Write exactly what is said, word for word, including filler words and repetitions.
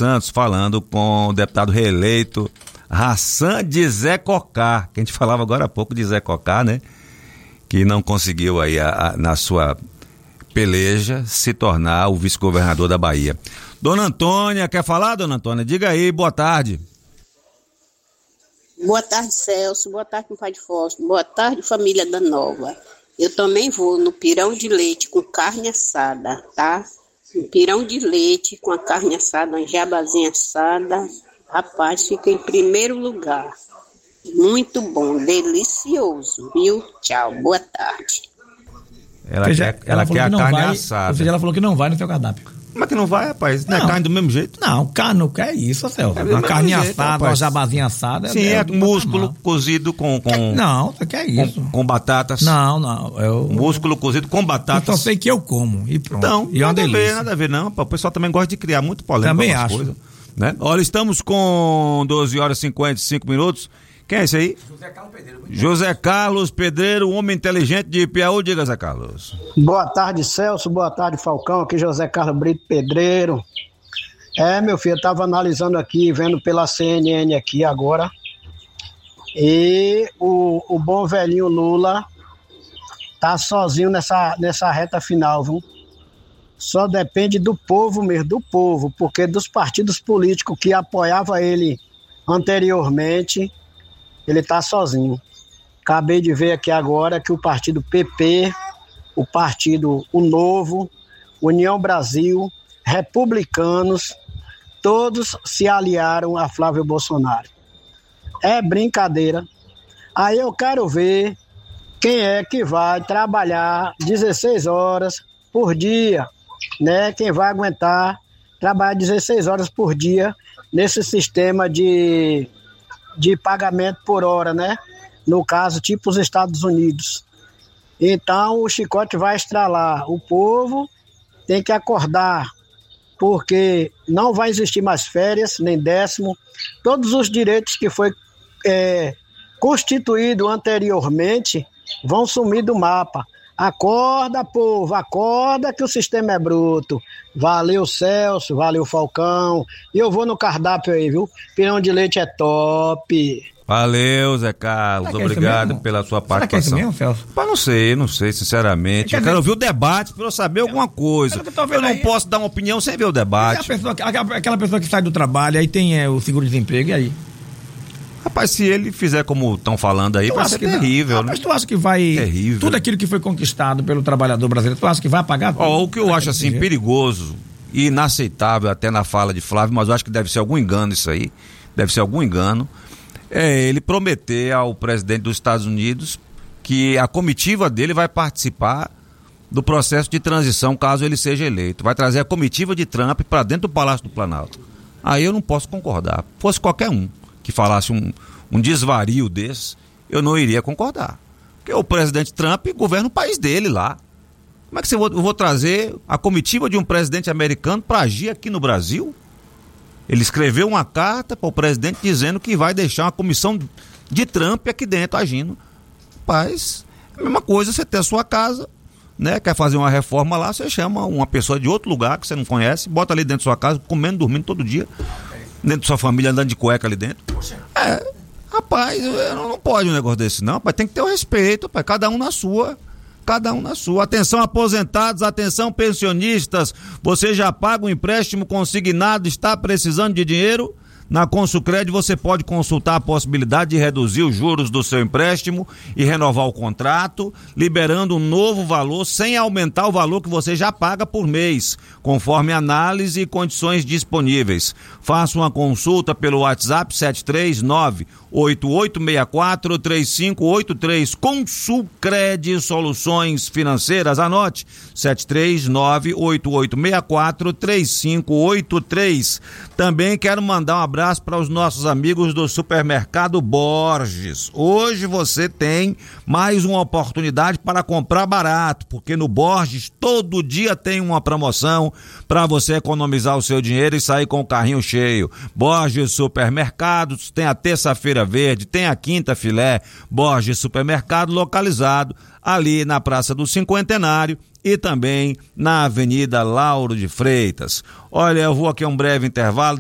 Santos falando com o deputado reeleito Hassan de Zé Cocá, que a gente falava agora há pouco de Zé Cocá, né? Que não conseguiu aí a, a, na sua peleja se tornar o vice-governador da Bahia. Dona Antônia, quer falar, dona Antônia? Diga aí, boa tarde. Boa tarde, Celso. Boa tarde, compadre Fausto. Boa tarde, família da Nova. Eu também vou no pirão de leite com carne assada, tá? Um pirão de leite com a carne assada, uma jabazinha assada. Rapaz, fica em primeiro lugar. Muito bom, delicioso, viu? Tchau, boa tarde. Ela seja, quer, ela ela quer a que carne vai, assada. Ou seja, ela falou que não vai no teu cardápio. Como é que não vai, rapaz? Não, não é carne do mesmo jeito? Não, carne não quer isso, Celso. É uma carne jeito, assada, rapaz. uma jabazinha assada. Sim, é, é músculo cozido com... com não, você quer isso. Com, com batatas. Não, não. Eu, músculo cozido com batatas. Eu só sei que eu como e pronto. Então, e é uma nada delícia. a ver, nada a ver, não. O pessoal também gosta de criar muito polêmica. Também acho. Coisas, né? Olha, estamos com doze horas e cinquenta e cinco minutos. Quem é esse aí? José Carlos Pedreiro. José Carlos Pedreiro, homem inteligente de Piauí. Diga, Zé Carlos. Boa tarde, Celso. Boa tarde, Falcão. Aqui José Carlos Brito Pedreiro. É, meu filho, eu tava analisando aqui, vendo pela C N N aqui agora. E o, o bom velhinho Lula tá sozinho nessa, nessa reta final, viu? Só depende do povo mesmo, do povo, porque dos partidos políticos que apoiavam ele anteriormente, ele tá sozinho. Acabei de ver aqui agora que o partido P P, o partido O Novo, União Brasil, Republicanos, todos se aliaram a Flávio Bolsonaro. É brincadeira. Aí eu quero ver quem é que vai trabalhar dezesseis horas por dia, né? Quem vai aguentar trabalhar dezesseis horas por dia nesse sistema de, de pagamento por hora, né? No caso, tipo os Estados Unidos. Então, o chicote vai estralar. O povo tem que acordar, porque não vai existir mais férias, nem décimo. Todos os direitos que foi é, constituído anteriormente vão sumir do mapa. Acorda, povo, acorda que o sistema é bruto. Valeu, Celso, valeu, Falcão. E eu vou no cardápio aí, viu? Pirão de leite é top. Valeu, Zé Carlos, obrigado pela sua participação. Será que é isso mesmo, Celso? Mas não sei, não sei, sinceramente. Eu quero ouvir o debate para eu saber alguma coisa. Eu não posso dar uma opinião sem ver o debate. Pessoa, aquela pessoa que sai do trabalho, aí tem é, o seguro-desemprego, e aí? Rapaz, se ele fizer como estão falando aí, tu vai ser terrível, não, né? Mas tu acha que vai... Terrível. Tudo aquilo que foi conquistado pelo trabalhador brasileiro, tu acha que vai pagar? Ó, o que eu acho, assim, perigoso e inaceitável até na fala de Flávio, mas eu acho que deve ser algum engano isso aí, deve ser algum engano, é ele prometer ao presidente dos Estados Unidos que a comitiva dele vai participar do processo de transição caso ele seja eleito. Vai trazer a comitiva de Trump para dentro do Palácio do Planalto. Aí eu não posso concordar. Fosse qualquer um que falasse um, um desvario desse, eu não iria concordar. Porque o presidente Trump governa o país dele lá. Como é que eu vou, eu vou trazer a comitiva de um presidente americano para agir aqui no Brasil? Ele escreveu uma carta para o presidente dizendo que vai deixar uma comissão de Trump aqui dentro agindo. Rapaz, a mesma coisa, você tem a sua casa, né? Quer fazer uma reforma lá, você chama uma pessoa de outro lugar que você não conhece, bota ali dentro da sua casa, comendo, dormindo todo dia, dentro da sua família, andando de cueca ali dentro. É, rapaz, não, não pode um negócio desse não, rapaz, tem que ter o respeito, rapaz, cada um na sua. Cada um na sua. Atenção aposentados, atenção pensionistas, você já paga um empréstimo consignado, está precisando de dinheiro? Na Consulcred você pode consultar a possibilidade de reduzir os juros do seu empréstimo e renovar o contrato, liberando um novo valor sem aumentar o valor que você já paga por mês, conforme análise e condições disponíveis. Faça uma consulta pelo WhatsApp sete três nove, oito oito seis quatro, três cinco oito três. Consulcred Soluções Financeiras, anote, sete três nove, oito oito seis quatro, três cinco oito três. Também quero mandar um abraço para os nossos amigos do Supermercado Borges. Hoje você tem mais uma oportunidade para comprar barato, porque no Borges todo dia tem uma promoção para você economizar o seu dinheiro e sair com o carrinho cheio. Borges Supermercados, tem a terça-feira verde, tem a quinta filé. Borges Supermercado, localizado ali na Praça do Cinquentenário e também na Avenida Lauro de Freitas. Olha, eu vou aqui a um breve intervalo.